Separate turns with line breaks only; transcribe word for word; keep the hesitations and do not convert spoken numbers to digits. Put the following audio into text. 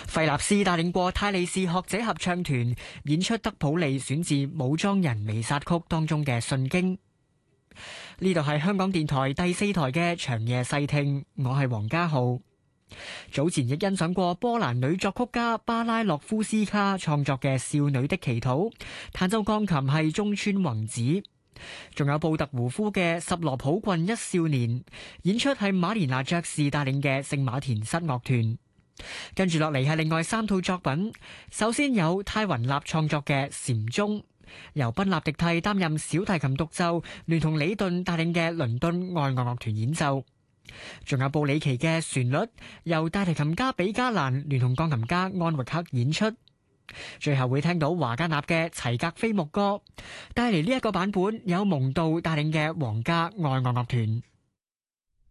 費納斯帶領過泰利士學者合唱團演出德普利選自武裝人彌撒曲當中嘅信經。呢度係香港電台第四台嘅長夜細聽，我係黃家浩。早前亦欣賞過波蘭女作曲家巴拉洛夫斯卡創作嘅《少女的祈禱》，彈奏鋼琴係中村宏子。仲有布特胡夫嘅《十羅普郡一少年》，演出係馬連娜爵士帶領嘅聖馬田室樂團。跟住落嚟係另外三套作品，首先有泰雲納創作嘅《禪宗》，由賓納迪蒂擔任小提琴獨奏，聯同李頓帶領嘅倫敦愛樂樂團演奏。仲有布里奇嘅旋律，由大提琴家比加蘭聯同鋼琴家安域克演出。最後會聽到華加納嘅齊格菲牧歌，帶嚟呢一個版本有蒙道帶領嘅皇家愛樂樂團。